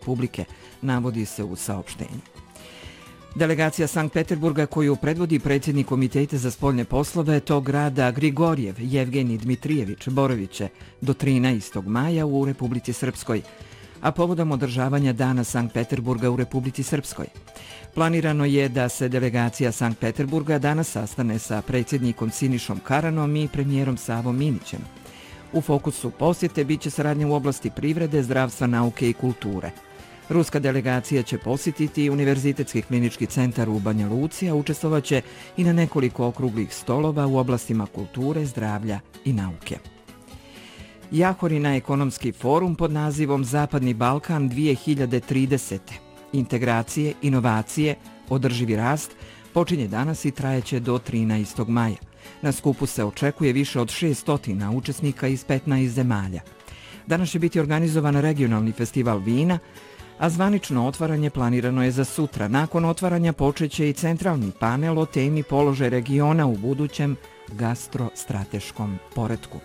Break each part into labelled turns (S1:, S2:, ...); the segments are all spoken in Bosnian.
S1: Republike, navodi se u saopštenju. Delegacija Sankt Peterburga koju predvodi predsjednik Komiteta za spoljne poslove tog grada Grigorjev Jevgenij Dmitrijević Borović do 13. maja u Republici Srpskoj, a povodom održavanja Dana Sankt Peterburga u Republici Srpskoj. Planirano je da se delegacija Sankt Peterburga danas sastane sa predsjednikom Sinišom Karanom i premijerom Savom Minićem. U fokusu posjete biće saradnja u oblasti privrede, zdravstva, nauke i kulture. Ruska delegacija će posjetiti Univerzitetski klinički centar u Banja Luci, a učestvovaće i na nekoliko okruglih stolova u oblastima kulture, zdravlja i nauke. Jahorina ekonomski forum pod nazivom Zapadni Balkan 2030. Integracije, inovacije, održivi rast počinje danas i trajeće do 13. maja. Na skupu se očekuje više od 600 učesnika iz 15 zemalja. Danas će biti organizovan regionalni festival vina, a zvanično otvaranje planirano je za sutra. Nakon otvaranja počeće i centralni panel o temi položaj regiona u budućem gastrostrateškom poretku.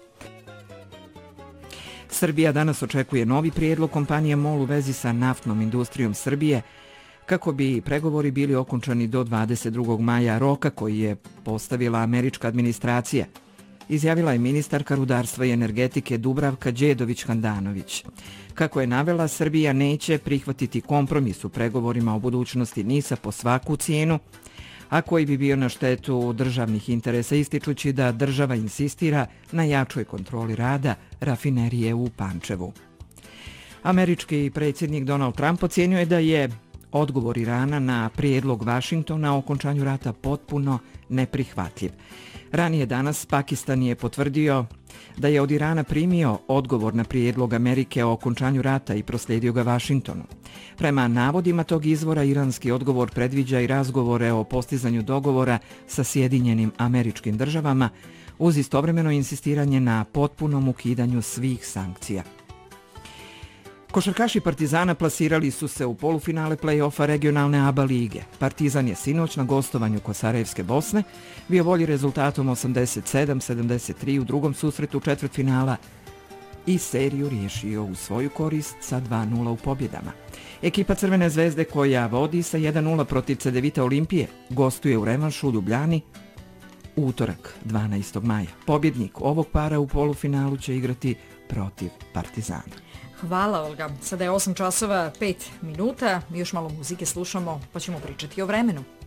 S1: Srbija danas očekuje novi prijedlog kompanije MOL u vezi sa naftnom industrijom Srbije, kako bi pregovori bili okončani do 22. maja, roka koji je postavila američka administracija, izjavila je ministarka rudarstva i energetike Dubravka Đedović-Handanović. Kako je navela, Srbija neće prihvatiti kompromis u pregovorima o budućnosti NIS-a po svaku cijenu, a koji bi bio na štetu državnih interesa, ističući da država insistira na jačoj kontroli rada rafinerije u Pančevu. Američki predsjednik Donald Trump ocjenjuje da je odgovor Irana na prijedlog Vašingtona o okončanju rata potpuno neprihvatljiv. Ranije danas Pakistan je potvrdio da je od Irana primio odgovor na prijedlog Amerike o okončanju rata i proslijedio ga Vašingtonu. Prema navodima tog izvora, iranski odgovor predviđa i razgovore o postizanju dogovora sa Sjedinjenim Američkim Državama uz istovremeno insistiranje na potpunom ukidanju svih sankcija. Košarkaši Partizana plasirali su se u polufinale play-offa regionalne ABA lige. Partizan je sinoć na gostovanju kod Sarajevske Bosne bio bolji rezultatom 87-73 u drugom susretu četvrtfinala i seriju riješio u svoju korist sa 2-0 u pobjedama. Ekipa Crvene zvezde koja vodi sa 1-0 protiv Cedevita Olimpije gostuje u revanšu u Ljubljani u utorak 12. maja. Pobjednik ovog para u polufinalu će igrati protiv Partizana.
S2: Hvala, Olga. Sada je 8 časova 5 minuta. Još malo muzike slušamo, pa ćemo pričati o vremenu.